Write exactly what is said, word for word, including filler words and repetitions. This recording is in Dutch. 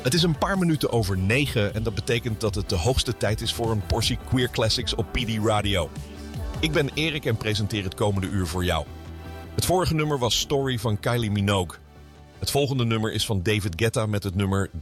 Het is een paar minuten over negen en dat betekent dat het de hoogste tijd is voor een portie Queer Classics op P D Radio. Ik ben Erik en presenteer het komende uur voor jou. Het vorige nummer was Story van Kylie Minogue. Het volgende nummer is van David Guetta met het nummer